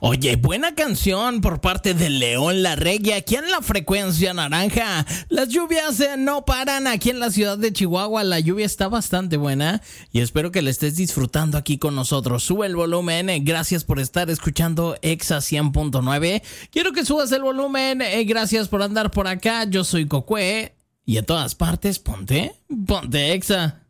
Oye, buena canción por parte de León Larregui aquí en la frecuencia naranja. Las lluvias no paran aquí en la ciudad de Chihuahua. La lluvia está bastante buena y espero que la estés disfrutando aquí con nosotros. Sube el volumen. Gracias por estar escuchando Exa 100.9. Quiero que subas el volumen. Gracias por andar por acá. Yo soy Cocue y en todas partes ponte Exa.